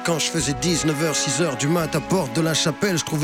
Quand je faisais 19h, 6h du mat à Porte de la Chapelle, je trouvais